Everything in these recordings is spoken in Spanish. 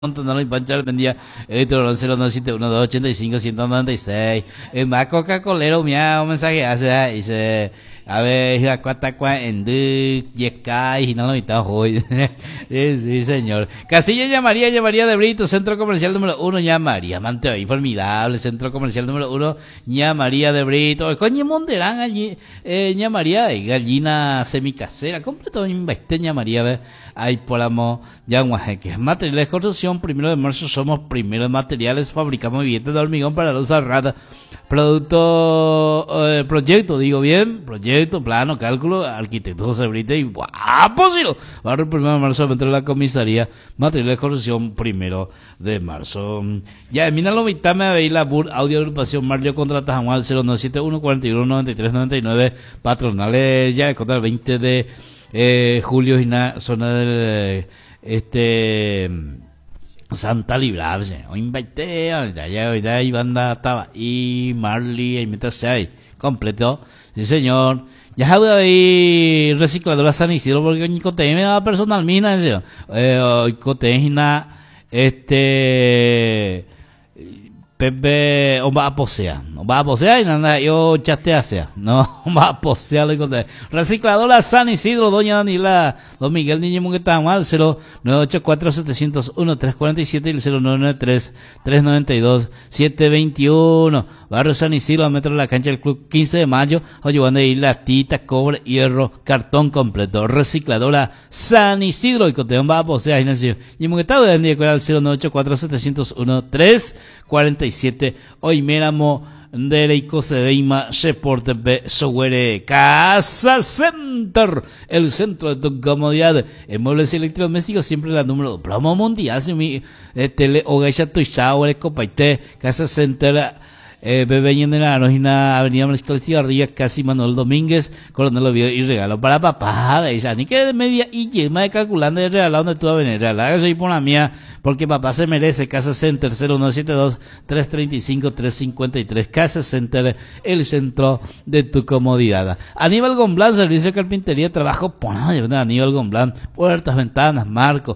Montonero y Panchar vendía el 0971285-196. El más Coca-Colero, mira, un mensaje hace, dice, a ver, cuánta en Yesca y no lo mitad hoy. Sí, señor. Casilla llamaría de Brito, centro comercial número 1, llamaría. Manteo ahí, formidable, centro comercial número 1, llamaría de Brito. El coño Monterán allí, llamaría de gallina semicasera, completo, llamaría, ve. Ay, por amor, ya que materiales de construcción, 1 de marzo somos primeros materiales, fabricamos viviendas de hormigón para los ratas, proyecto, digo bien, proyecto, plano, cálculo, arquitecto Cebrite y guapo, sí, barrio 1 de marzo dentro de la comisaría, materiales de construcción, 1 de marzo. Ya, en Mina Lomitá me veis la BUR, audio agrupación Mario contra Tajamual, 0971 41 93 99, patronales, ya, contra el 20 de julio y na zona del Santa Librable. Hoy invité hoy y banda estaba y Marley y Metasay completo. Sí, señor. Ya ahí recicladora San Isidro porque ni cote me da personal mina ese. Hoy cote na Pepe, o va a posear y nada, yo chatea sea, no va a posear le conté. Recicladora San Isidro, doña Daniela, don Miguel Niño Mungueta mal, 0984-701-347 y el 0993-392-721. Barrio San Isidro, metro de la cancha del club 15 de mayo, oye, van a ir latita, cobre, hierro, cartón completo. Recicladora San Isidro, y conté, va a posear y nació. Y Mungueta, de día, al 0984-701-347. Hoy Méramo de Leico Sedeima Reporte B Soguere Casa Center, el centro de tu comodidad en muebles y electrodomésticos, siempre la número 2 promo mundial tele Ogaisha Tuishaure Copaite Casa Center. Bebé en la Arojina, Avenida Mariscal Cigarrillas, casi Manuel Domínguez, Coronel Oviedo y regalo para papá, veis, ni que de media y llena de calculando de regalado donde tú vas a venir, regalado soy por la mía, porque papá se merece. Casa Center 0972-335-353, Casa Center, el centro de tu comodidad. Aníbal Gomblán, servicio de carpintería, trabajo, Aníbal Gomblán, puertas, ventanas, marco,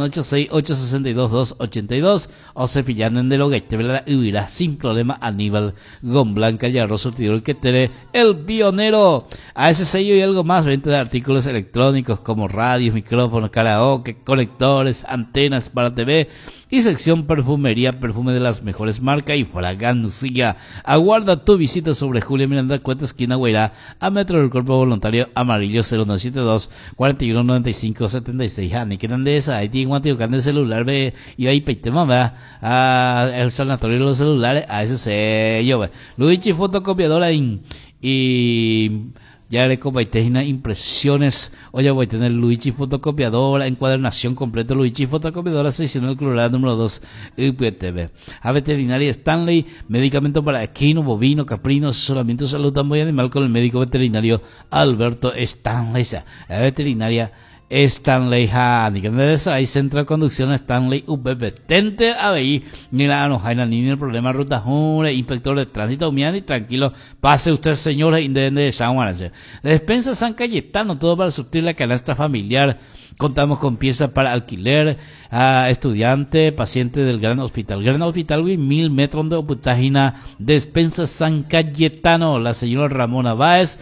0986862-282, o cepillando en de Loguete, huirá sin problema Aníbal Gomblán, calle Arroz Surtidor que tiene el pionero. A ese sello y algo más, venta de artículos electrónicos como radios, micrófonos, karaoke, conectores, antenas para TV y sección perfumería, perfume de las mejores marcas y fragancia. Aguarda tu visita sobre Julia Miranda Cuenta, esquina Guairá, a metro del Cuerpo Voluntario Amarillo, 0972 4195 76. Ni que de esa, ahí tiene un tío de celular, ve, y ahí peitema, va, el sanatorio de los celulares, a ese sello, ve. Luigi fotocopiadora y ya le compartí impresiones. Oye, voy a tener Luigi fotocopiadora, encuadernación completo, Luigi fotocopiadora, seccional Colorado número 2, UPTV. A veterinaria Stanley, medicamento para equino, bovino, caprino, asesoramiento de salud también animal con el médico veterinario Alberto Stanley. A veterinaria Stanley hay centro de conducción Stanley UPP Tente ABI ni la Anojaina ni el problema ruta jure inspector de tránsito y tranquilo pase usted señores independe de San Juan. Despensa San Cayetano, todo para surtir la canasta familiar. Contamos con piezas para alquiler a estudiante, paciente del Gran Hospital, 1000 metros de oputagina. Despensa San Cayetano, la señora Ramona Báez,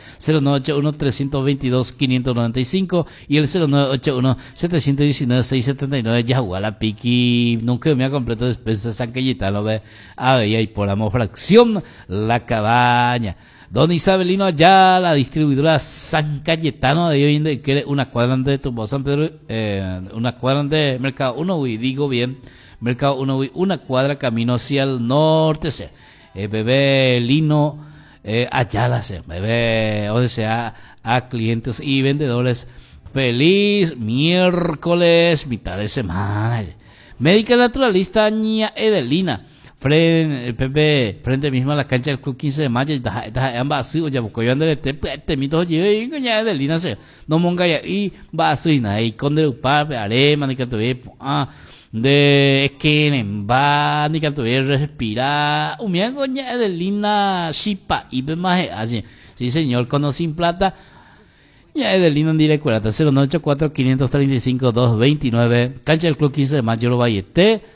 0981-322-595 y el 0981-719-679. Yahuala Piqui, nunca me ha completo Despensa San Cayetano, ve, ahí hay por amor fracción La Cabaña. Don Isabelino allá, la distribuidora San Cayetano de hoy en día, quiere una cuadrante de Tumbo San Pedro, una cuadrante de Mercado 1, digo bien, Mercado 1, una cuadra camino hacia el norte, bebé Lino, Ayala, bebé, o sea, a clientes y vendedores, feliz miércoles, mitad de semana. Médica naturalista Ña Edelina, frente mismo a la cancha del club 15 de mayo, ambas así, ya busco yo andar este mito, oye, y coña de lina se, no monga ya, y va así, y con de upar, arema, ni que tuve, de esquenen, va, ni que tuve, respirar, humía coña de lina, shipa, y be más, así, sí señor, con sin plata, Ya Edelino en directo, 0984 535 229, cancha del Club 15 de Mayo, Valleté,